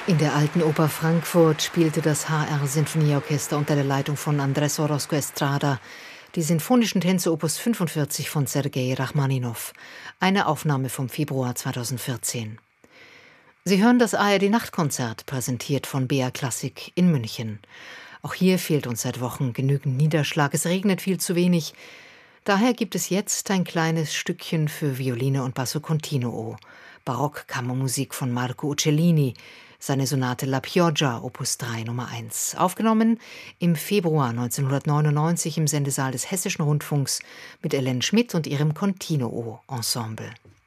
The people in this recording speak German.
In der Alten Oper Frankfurt spielte das HR Sinfonieorchester unter der Leitung von Andrés Orozco Estrada die Sinfonischen Tänze Opus 45 von Sergei Rachmaninow, eine Aufnahme vom Februar 2014. Sie hören das ARD Nachtkonzert, präsentiert von BR Klassik in München. Auch hier fehlt uns seit Wochen genügend Niederschlag, es regnet viel zu wenig. Daher gibt es jetzt ein kleines Stückchen für Violine und Basso Continuo, Barockkammermusik von Marco Uccellini, seine Sonate La Pioggia, Opus 3 Nummer 1, aufgenommen im Februar 1999 im Sendesaal des Hessischen Rundfunks mit Hélène Schmidt und ihrem Continuo-Ensemble.